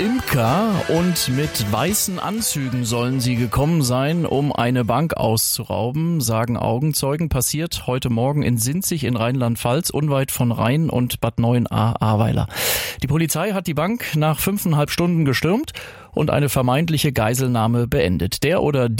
Imker und mit weißen Anzügen sollen sie gekommen sein, um eine Bank auszurauben, sagen Augenzeugen. Passiert heute Morgen in Sinzig in Rheinland-Pfalz, unweit von Rhein und Bad Neuenahr-Ahrweiler. Die Polizei hat die Bank nach 5,5 Stunden gestürmt und eine vermeintliche Geiselnahme beendet. Der oder die